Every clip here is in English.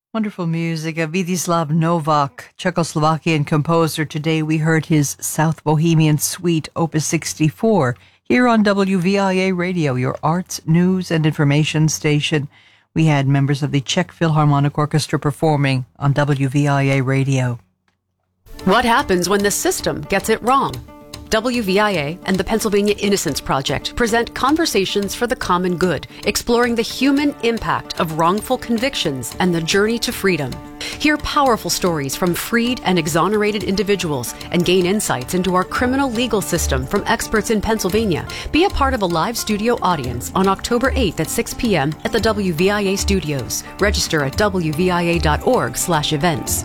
Wonderful music of Vítislav Novak, Czechoslovakian composer. Today we heard his South Bohemian Suite, Opus 64, here on WVIA Radio, your arts, news, and information station. We had members of the Czech Philharmonic Orchestra performing on WVIA Radio. What happens when the system gets it wrong? WVIA and the Pennsylvania Innocence Project present Conversations for the Common Good, exploring the human impact of wrongful convictions and the journey to freedom. Hear powerful stories from freed and exonerated individuals and gain insights into our criminal legal system from experts in Pennsylvania. Be a part of a live studio audience on October 8th at 6 p.m. at the WVIA studios. Register at wvia.org/events.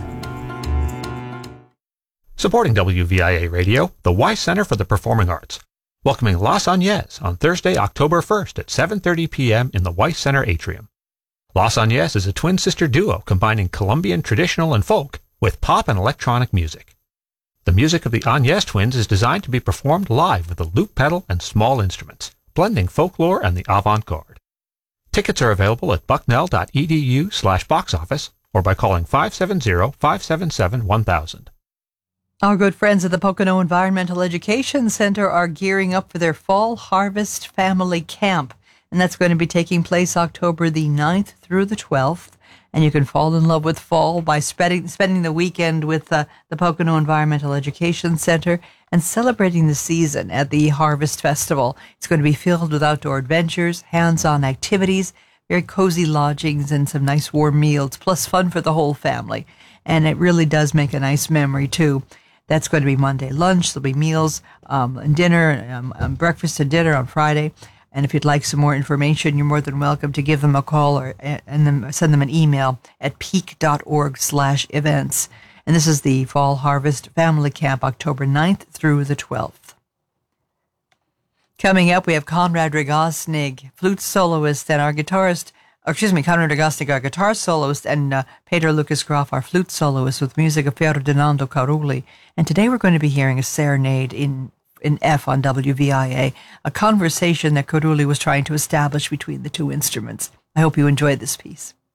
Supporting WVIA Radio, the Weiss Center for the Performing Arts, welcoming Las Agnès on Thursday, October 1st at 7:30 p.m. in the Weiss Center atrium. Las Agnès is a twin-sister duo combining Colombian traditional and folk with pop and electronic music. The music of the Agnès twins is designed to be performed live with a loop pedal and small instruments, blending folklore and the avant-garde. Tickets are available at bucknell.edu/box office or by calling 570-577-1000. Our good friends at the Pocono Environmental Education Center are gearing up for their Fall Harvest Family Camp, and that's going to be taking place October the 9th through the 12th, and you can fall in love with fall by spending the weekend with the Pocono Environmental Education Center and celebrating the season at the Harvest Festival. It's going to be filled with outdoor adventures, hands-on activities, very cozy lodgings, and some nice warm meals, plus fun for the whole family, and it really does make a nice memory, too. That's going to be Monday lunch. There'll be meals and dinner, breakfast and dinner on Friday. And if you'd like some more information, you're more than welcome to give them a call and then send them an email at peak.org/events. And this is the Fall Harvest Family Camp, October 9th through the 12th. Coming up, we have Konrad Rogosnig, flute soloist, and our guitarist, Konrad Rogosnig, our guitar soloist, and Peter Lucas Groff, our flute soloist, with music of Ferdinando Carulli. And today we're going to be hearing a serenade in F on WVIA, a conversation that Carulli was trying to establish between the two instruments. I hope you enjoyed this piece.